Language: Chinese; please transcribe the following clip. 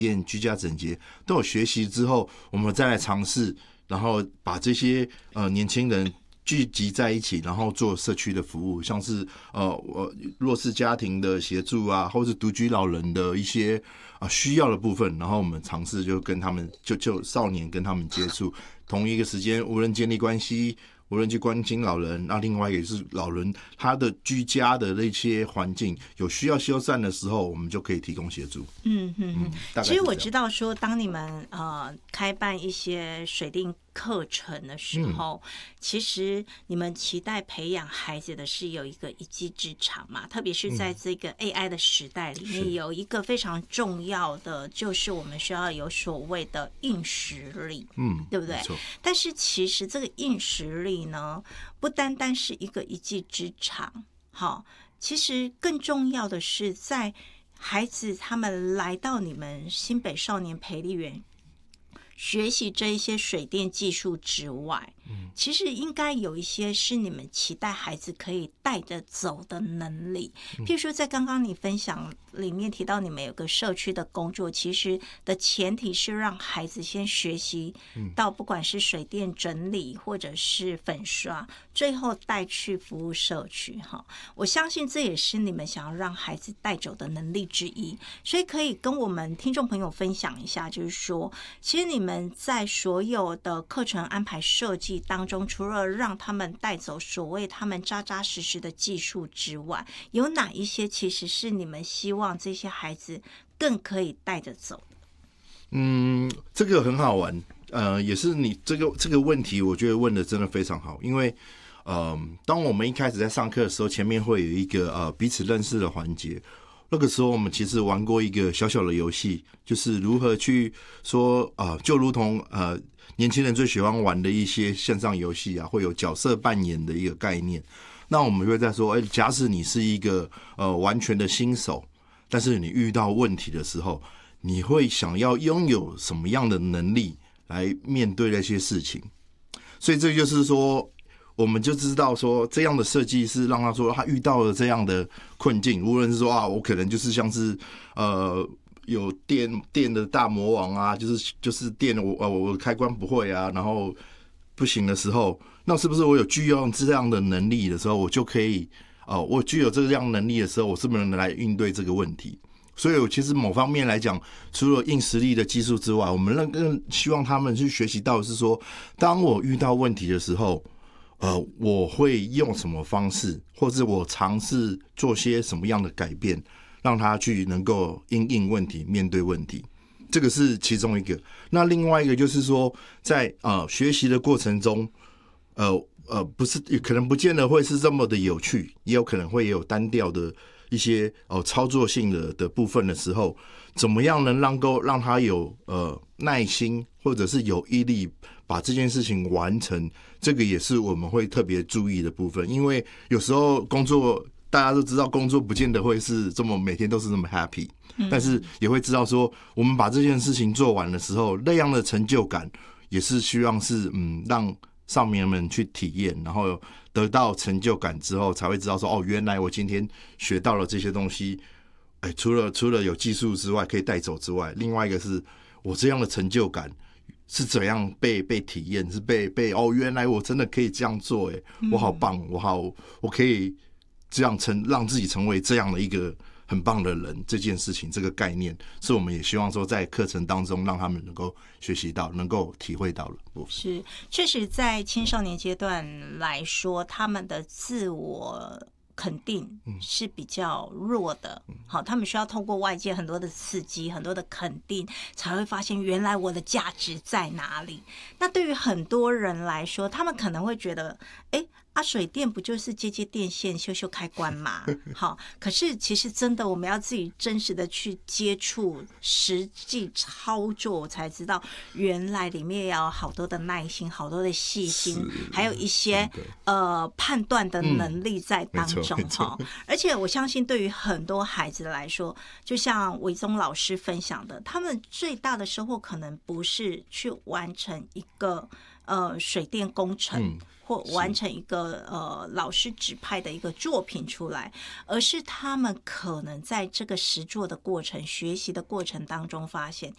验、居家整洁都有学习之后，我们再来尝试，然后把这些年轻人聚集在一起，然后做社区的服务，像是弱势家庭的协助啊，或是独居老人的一些需要的部分，然后我们尝试就跟他们就少年跟他们接触，同一个时间无论建立关系，无论去关心老人，那另外也是老人他的居家的那些环境有需要修缮的时候，我们就可以提供协助。 其实我知道说，当你们开办一些水电课程的时候，其实你们期待培养孩子的是有一个一技之长嘛，特别是在这个 AI 的时代里面，有一个非常重要的就是我们需要有所谓的硬实力，对不对？但是其实这个硬实力呢，不单单是一个一技之长，好，其实更重要的是在孩子他们来到你们新北少年培力园学习这一些水电技术之外，其实应该有一些是你们期待孩子可以带着走的能力。譬如说在刚刚你分享里面提到你们有个社区的工作，其实的前提是让孩子先学习到不管是水电整理或者是粉刷，最后带去服务社区。我相信这也是你们想要让孩子带走的能力之一，所以可以跟我们听众朋友分享一下，就是说其实你们在所有的课程安排设计当中，除了让他们带走所谓他们扎扎实实的技术之外，有哪一些其实是你们希望这些孩子更可以带着走的？ 这个很好玩，也是你这个问题，我觉得问的真的非常好，因为当我们一开始在上课的时候，前面会有一个彼此认识的环节。那个时候我们其实玩过一个小小的游戏，就是如何去说就如同年轻人最喜欢玩的一些线上游戏啊，会有角色扮演的一个概念。那我们会在说，假使你是一个完全的新手，但是你遇到问题的时候，你会想要拥有什么样的能力来面对那些事情？所以这就是说，我们就知道说，这样的设计是让他说他遇到了这样的困境，无论是说我可能就是像是有电的大魔王啊，就是电我开关不会啊，然后不行的时候，那是不是我有具有这样的能力的时候，我就可以我具有这样能力的时候，我是不是能来应对这个问题？所以我其实某方面来讲，除了硬实力的技术之外，我们更希望他们去学习到的是说，当我遇到问题的时候，我会用什么方式，或者我尝试做些什么样的改变，让他去能够因应问题、面对问题，这个是其中一个。那另外一个就是说，在学习的过程中，不是可能不见得会是这么的有趣，也有可能会有单调的一些操作性的部分的时候，怎么样能让他有耐心或者是有毅力把这件事情完成，这个也是我们会特别注意的部分。因为有时候工作大家都知道，工作不见得会是这么每天都是那么 happy，但是也会知道说，我们把这件事情做完的时候，那样的成就感也是希望是让上面们去体验，然后得到成就感之后，才会知道说原来我今天学到了这些东西。除了有技术之外可以带走之外，另外一个是我这样的成就感是怎样被体验，是被原来我真的可以这样做，我好棒，我可以这样让自己成为这样的一个很棒的人，这件事情这个概念是我们也希望说在课程当中让他们能够学习到，能够体会到了。 是，确实在青少年阶段来说，他们的自我肯定是比较弱的，好，他们需要透过外界很多的刺激、很多的肯定，才会发现原来我的价值在哪里。那对于很多人来说，他们可能会觉得，水电不就是接电线、修开关嘛？好，可是其实真的，我们要自己真实的去接触、实际操作，才知道原来里面要有好多的耐心、好多的细心，还有一些判断的能力在当中哈。而且我相信，对于很多孩子来说，就像伟宗老师分享的，他们最大的收获可能不是去完成一个水电工程。或完成一个老师指派的一个作品出来，而是他们可能在这个实作的过程、学习的过程当中发现，